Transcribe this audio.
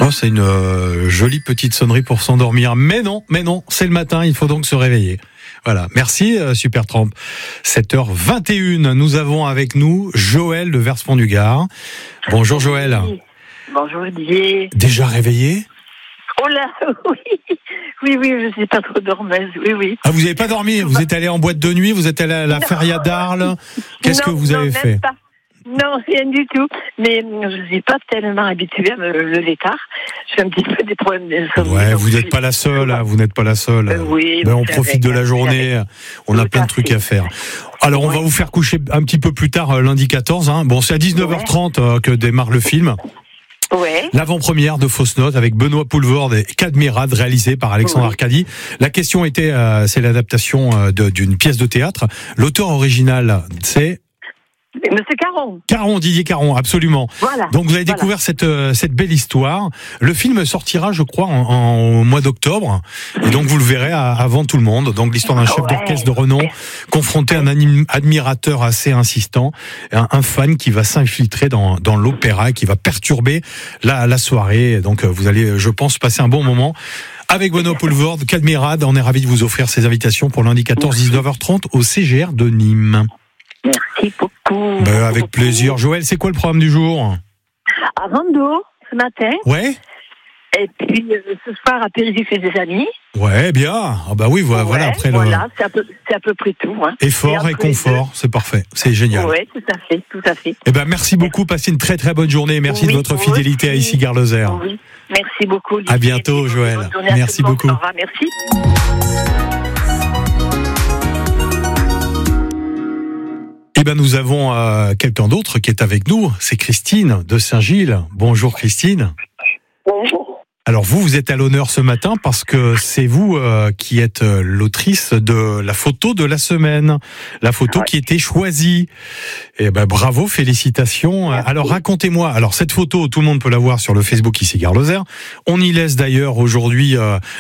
Oh, c'est une jolie petite sonnerie pour s'endormir. Mais non, c'est le matin, il faut donc se réveiller. Voilà, merci Supertramp. 7h21, nous avons avec nous Joël de Verspont du Gard. Bonjour Joël. Bonjour Didier. Déjà réveillé ? Oh là, oui, je suis pas trop dormeuse, oui. Ah, vous n'avez pas dormi ? Vous êtes allé en boîte de nuit ? Vous êtes allé à la feria d'Arles ? Qu'est-ce que vous avez fait ? Non, rien du tout. Mais je ne suis pas tellement habituée à me lever tard. J'ai un petit peu des problèmes d'insomnie. Ouais, vous n'êtes pas la seule. Vous n'êtes pas la seule. Oui. On profite de la journée. On a plein de trucs à faire. Alors, on va vous faire coucher un petit peu plus tard, lundi 14. Bon, c'est à 19h30 que démarre le film. Ouais. L'avant-première de Fausses Notes avec Benoît Poulvord et Cadmirad, réalisé par Alexandre Arcadi. La question était, c'est l'adaptation d'une pièce de théâtre. L'auteur original, c'est Monsieur Caron. Didier Caron, absolument. Voilà. Donc vous avez découvert cette belle histoire. Le film sortira, je crois, au mois d'octobre. Et donc vous le verrez avant tout le monde. Donc l'histoire d'un chef d'orchestre de renom confronté à un admirateur assez insistant, un fan qui va s'infiltrer dans l'opéra et qui va perturber la soirée. Donc vous allez, je pense, passer un bon moment. Avec Benoît Poulvord, Cadmirad, on est ravis de vous offrir ces invitations pour lundi 14, 19h30 au CGR de Nîmes. Merci beaucoup. Avec plaisir. Joël, c'est quoi le programme du jour ? À Vendôme, ce matin. Ouais. Et puis ce soir à Périgueux chez des amis. Ouais, bien. Ah bah oui, voilà. Après voilà, c'est à peu près tout. Effort et confort, c'est parfait. C'est génial. Ouais, tout à fait. Eh ben, merci beaucoup. Passez une très très bonne journée. Merci de votre fidélité à ici Gare-Lozère. Oui. Merci beaucoup. À bientôt, Joël. Merci beaucoup. Au revoir, merci. Eh ben, nous avons quelqu'un d'autre qui est avec nous. C'est Christine de Saint-Gilles. Bonjour Christine. Bonjour. Alors vous êtes à l'honneur ce matin parce que c'est vous qui êtes l'autrice de la photo de la semaine, la photo qui était choisie. Et ben bravo, félicitations. Merci. Alors racontez-moi. Alors cette photo, tout le monde peut la voir sur le Facebook ici Gare-Lozère. On y laisse d'ailleurs aujourd'hui